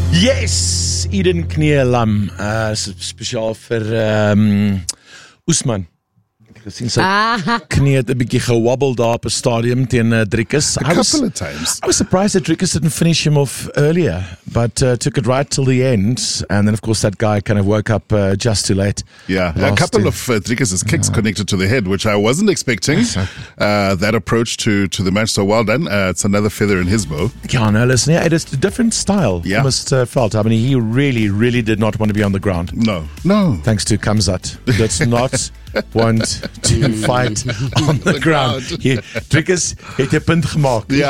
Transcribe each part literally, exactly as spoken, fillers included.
Yes, Eden Knielam, uh, spesiaal vir um, Oesman. Ek gesien sy Ah. knie het 'n bietjie gewabbel daar op 'n stadium teen uh, Driekus. A I was, couple of times. I was surprised that Driekus didn't finish him off earlier, but uh, took it right till the end. And then, of course, that guy kind of woke up uh, just too late. Yeah, a Last couple two. of uh, Driekus' kicks connected to the head, which I wasn't expecting. Uh, that approach to, to the match, so well done. Uh, it's another feather in his bow. Yeah, no, listen, yeah, it is a different style. Yeah. Almost uh, felt. I mean, he really, really did not want to be on the ground. No, no. Thanks to Kamzat. Does not want to fight on the ground. Hier, Driekus het 'n punt gemaak. Yeah.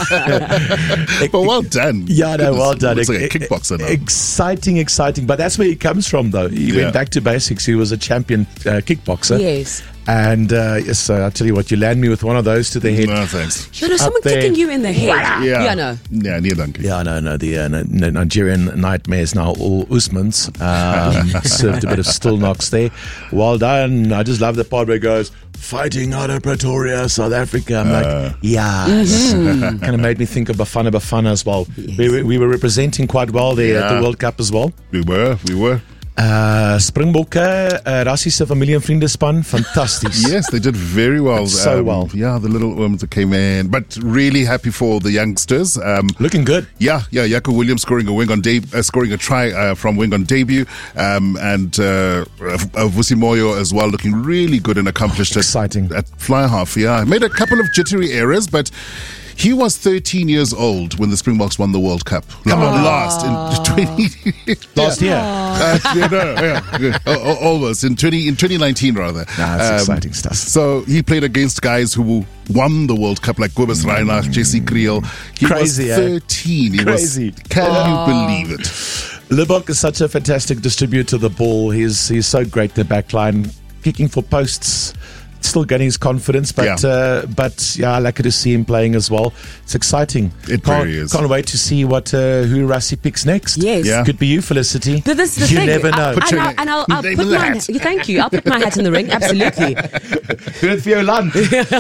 But well done. Yeah, no, well done. Looks like a Ex- kickboxer now. Exciting, exciting. But that's where he comes from, though. He Yeah. went back to basics. He was a champion uh, kickboxer. Yes. And uh, yes, uh, I tell you what, you land me with one of those to the head. No, thanks. You know, someone there. kicking you in the head. Yeah. Yeah, no. Yeah, near donkey. Yeah, no, no, the uh, no, Nigerian nightmares now all Usmans. Um, served a bit of still knocks there. Well done. I just love the part where it goes, fighting out of Pretoria, South Africa. I'm Uh. like, yes. Mm-hmm. Kind of made me think of Bafana Bafana as well. We, were- we were representing quite well there at Yeah. the World Cup as well. We were, we were. Uh, Springbokke, uh, Rassie se familie en vriende span, fantasties. Yes, they did very well. So well. Yeah, the little ones that came in. But really happy for the youngsters. Um, Looking good. Yeah, yeah, Jaco Williams scoring a wing on deb- uh, scoring a try uh, from wing on debut, um, and uh, uh, Vusi Moyo as well, looking really good and accomplished. Exciting. at, at fly half. Yeah, made a couple of jittery errors, but he was thirteen years old when the Springboks won the World Cup. Come on, last in twenty Last year. Uh, yeah, no, yeah, yeah. O- o- almost in twenty in twenty nineteen rather. Nah, that's exciting stuff. So he played against guys who won the World Cup, like Kobus Reinach, Jesse Kriel. He Crazy, was eh? thirteen. He Crazy. Was, can you believe it? Libok is such a fantastic distributor of the ball. He's he's so great in the back line, kicking for posts, still getting his confidence. But Yeah. uh, but yeah, I like to see him playing as well. It's exciting. It can't, really is. Can't wait to see what uh, who Rassie picks next. Yes. Yeah. Could be you, Felicity. But this is the you thing. never know. I, Put and, your I'll, name- and I'll, I'll name put in the my hat. thank you. I'll put my hat in the ring. Absolutely. Doen het vir jou land.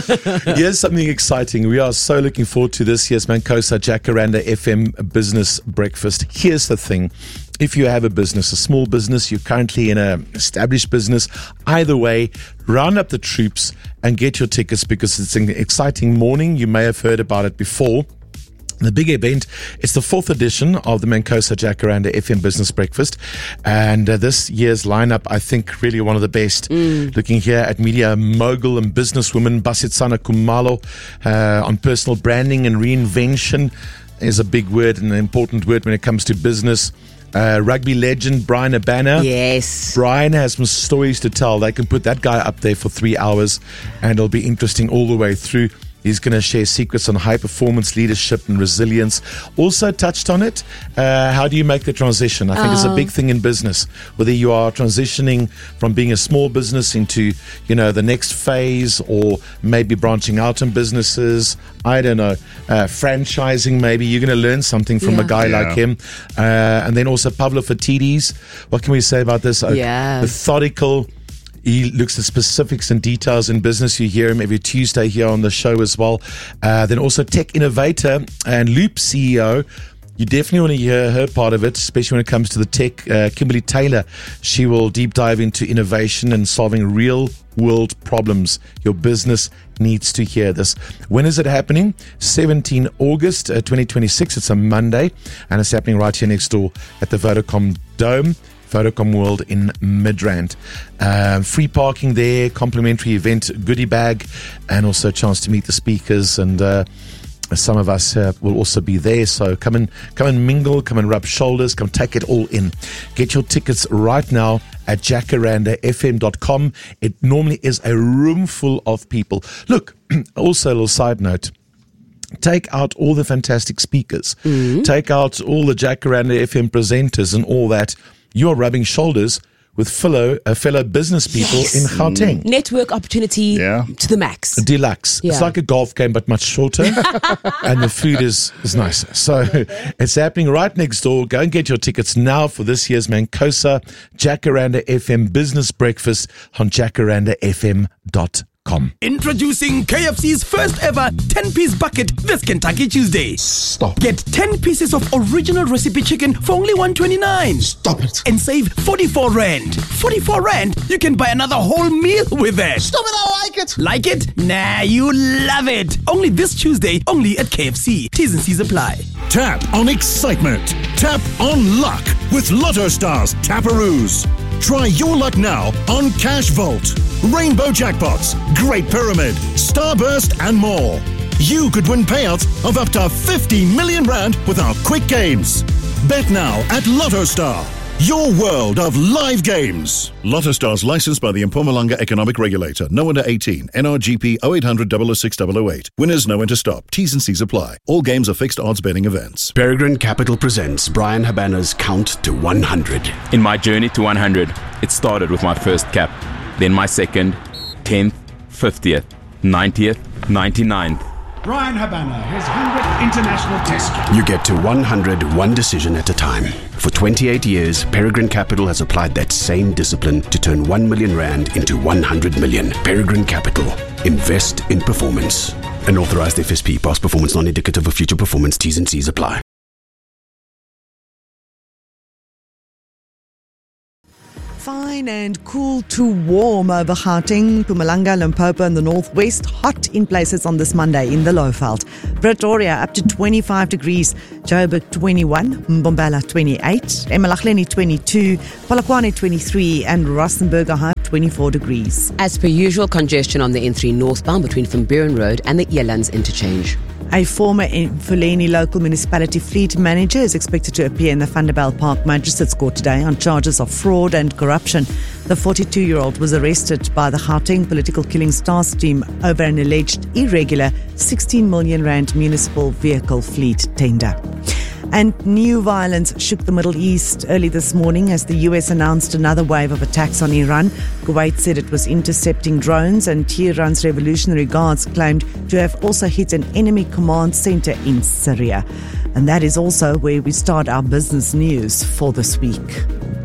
Here's something exciting. We are so looking forward to this year's Mancosa Jacaranda F M Business Breakfast. Here's the thing. If you have a business, a small business, you're currently in an established business, either way, round up the troops and get your tickets because it's an exciting morning. You may have heard about it before. The big event, it's the fourth edition of the Mancosa Jacaranda F M Business Breakfast. And uh, this year's lineup, I think, really one of the best. Looking here at media mogul and businesswoman Basitsana Kumalo uh, on personal branding and reinvention is a big word and an important word when it comes to business. Uh, rugby legend Brian Abana. Yes. Brian has some stories to tell. They can put that guy up there for three hours and it'll be interesting all the way through. He's going to share secrets on high performance leadership and resilience. Also touched on it. Uh, how do you make the transition? I think it's a big thing in business. Whether you are transitioning from being a small business into, you know, the next phase, or maybe branching out in businesses. I don't know. Uh, franchising, maybe you're going to learn something from Yeah. a guy Yeah. like him. Uh, and then also Pablo Fatidis. What can we say about this? Uh, Yeah. Methodical. He looks at specifics and details in business. You hear him every Tuesday here on the show as well. Uh, then also tech innovator and Loop C E O. You definitely want to hear her part of it, especially when it comes to the tech. Uh, Kimberly Taylor, she will deep dive into innovation and solving real world problems. Your business needs to hear this. When is it happening? seventeenth August uh, twenty twenty-six. It's a Monday, and it's happening right here next door at the Vodacom Dome. Vodacom World in Midrand. Um, free parking there, complimentary event goodie bag, and also a chance to meet the speakers. And uh, some of us uh, will also be there. So come and come and mingle, come and rub shoulders, come take it all in. Get your tickets right now at jacaranda f m dot com. It normally is a room full of people. Look, also a little side note. Take out all the fantastic speakers. Mm-hmm. Take out all the Jacaranda F M presenters and all that. You're rubbing shoulders with fellow, uh, fellow business people Yes. in Gauteng. Network opportunity Yeah. to the max. Deluxe. Yeah. It's like a golf game, but much shorter. And the food is, is nicer. So it's happening right next door. Go and get your tickets now for this year's Mancosa Jacaranda F M Business Breakfast on jacaranda f m dot com. com. Introducing K F C's first ever ten-piece bucket this Kentucky Tuesday. Stop. Get ten pieces of original recipe chicken for only one twenty-nine. Stop it. And save forty-four rand. forty-four rand, you can buy another whole meal with that. Stop it, I like it. Like it? Nah, you love it. Only this Tuesday, only at K F C. T's and C's apply. Tap on excitement. Tap on luck with Lotto Stars Taparoos. Try your luck now on Cash Vault, Rainbow Jackpots, Great Pyramid, Starburst, and more. You could win payouts of up to fifty million rand with our quick games. Bet now at Lotto Star, your world of live games. Lotto Stars licensed by the Mpumalanga Economic Regulator. No under eighteen. N R G P oh eight hundred, double oh six, double oh eight. Winners know when to stop. T's and C's apply. All games are fixed odds betting events. Peregrine Capital presents Brian Habana's Count to one hundred. In my journey to one hundred, it started with my first cap, then my second, tenth, fiftieth, ninetieth, ninety-ninth. Brian Habana, his one hundredth international test cap. You get to one hundred one decision at a time. For twenty-eight years, Peregrine Capital has applied that same discipline to turn one million rand into one hundred million. Peregrine Capital. Invest in performance. An authorized F S P. Past performance not indicative of future performance. T's and C's apply. Fine and cool to warm over Gauteng, Mpumalanga, Limpopo and the northwest. Hot in places on this Monday in the Lowveld. Pretoria up to twenty-five degrees. Joburg twenty-one. Mbombela twenty-eight. eMalahleni twenty-two. Polokwane twenty-three. And Rustenburg High twenty-four degrees. As per usual, congestion on the N three northbound between Van Buren Road and the Elands interchange. A former Fuleni local municipality fleet manager is expected to appear in the Vanderbijl Park Magistrates Court today on charges of fraud and corruption. The forty-two-year-old was arrested by the Gauteng Political Killings Task Team over an alleged irregular sixteen million rand municipal vehicle fleet tender. And new violence shook the Middle East early this morning as the U S announced another wave of attacks on Iran. Kuwait said it was intercepting drones, and Tehran's Revolutionary Guards claimed to have also hit an enemy command center in Syria. And that is also where we start our business news for this week.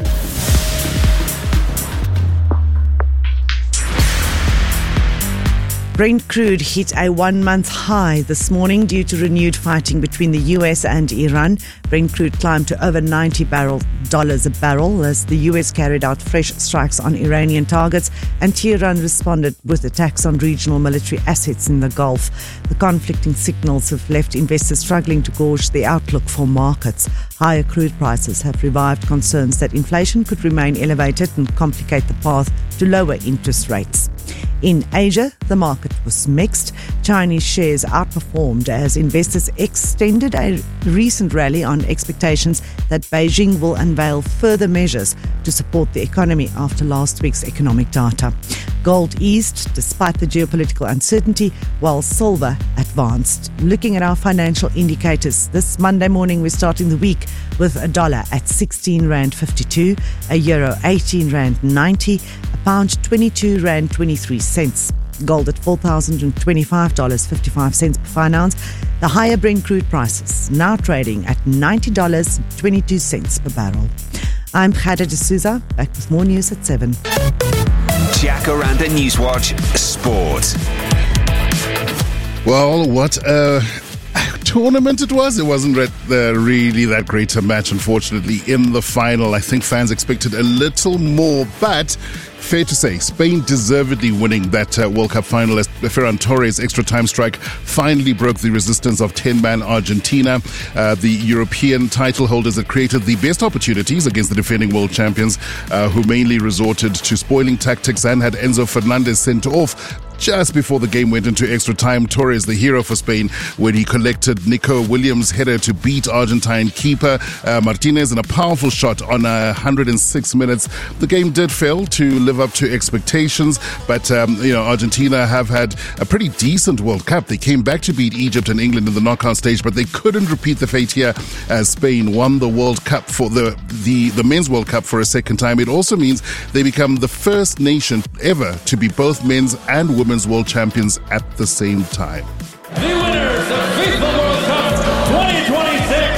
Brent crude hit a one-month high this morning due to renewed fighting between the U S and Iran. Brent crude climbed to over ninety dollars a barrel as the U S carried out fresh strikes on Iranian targets, and Tehran responded with attacks on regional military assets in the Gulf. The conflicting signals have left investors struggling to gauge the outlook for markets. Higher crude prices have revived concerns that inflation could remain elevated and complicate the path to lower interest rates. In Asia, the market was mixed. Chinese shares outperformed as investors extended a recent rally on expectations that Beijing will unveil further measures to support the economy after last week's economic data. Gold eased despite the geopolitical uncertainty, while silver advanced. Looking at our financial indicators, this Monday morning we're starting the week with a dollar at sixteen rand fifty-two, a euro eighteen rand ninety, a pound twenty-two rand twenty-three cents. Gold at four thousand twenty-five dollars and fifty-five cents per fine ounce. The higher Brent crude prices now trading at ninety dollars and twenty-two cents per barrel. I'm Khada D'Souza, back with more news at seven. Jacaranda Newswatch Sport. Well, what a tournament it was. It wasn't re- uh, really that great a match, unfortunately, in the final. I think fans expected a little more, but fair to say, Spain deservedly winning that uh, World Cup final as Ferran Torres' extra time strike finally broke the resistance of ten-man Argentina. Uh, the European title holders had created the best opportunities against the defending world champions, uh, who mainly resorted to spoiling tactics and had Enzo Fernandez sent off just before the game went into extra time. Torres, the hero for Spain, when he collected Nico Williams' header to beat Argentine keeper uh, Martinez in a powerful shot on uh, one hundred six minutes. The game did fail to live up to expectations, but um, you know, Argentina have had a pretty decent World Cup. They came back to beat Egypt and England in the knockout stage, but they couldn't repeat the fate here as Spain won the World Cup for the, the, the Men's World Cup for a second time. It also means they become the first nation ever to be both men's and women's world champions at the same time. The winners of FIFA World Cup twenty twenty-six,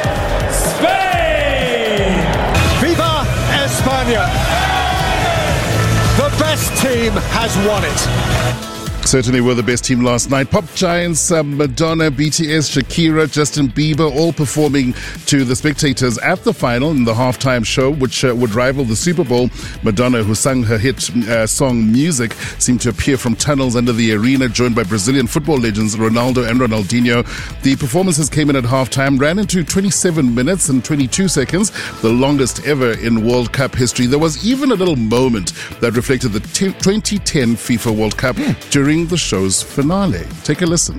Spain! Viva España! The best team has won it. Certainly were the best team last night. Pop giants uh, Madonna, B T S, Shakira, Justin Bieber all performing to the spectators at the final in the halftime show, which uh, would rival the Super Bowl. Madonna, who sang her hit uh, song Music, seemed to appear from tunnels under the arena, joined by Brazilian football legends Ronaldo and Ronaldinho. The performances came in at halftime, ran into twenty-seven minutes and twenty-two seconds, the longest ever in World Cup history. There was even a little moment that reflected the t- twenty ten FIFA World Cup during the show's finale. Take a listen.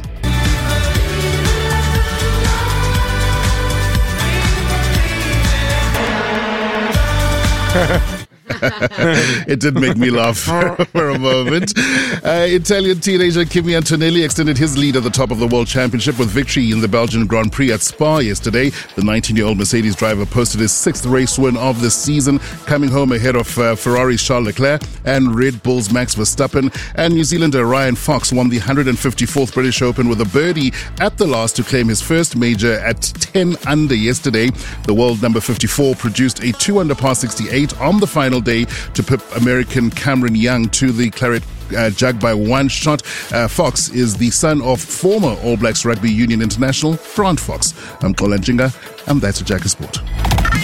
It did make me laugh for a moment. Uh, Italian teenager Kimi Antonelli extended his lead at the top of the World Championship with victory in the Belgian Grand Prix at Spa yesterday. The nineteen-year-old Mercedes driver posted his sixth race win of the season, coming home ahead of uh, Ferrari's Charles Leclerc and Red Bull's Max Verstappen. And New Zealander Ryan Fox won the one hundred fifty-fourth British Open with a birdie at the last to claim his first major at ten under yesterday. The world number fifty-four produced a two under par sixty-eight on the final day to pip American Cameron Young to the claret uh, jug by one shot. Uh, Fox is the son of former All Blacks Rugby Union international Grant Fox. I'm Kola Njinga, and that's a Jack of Sport.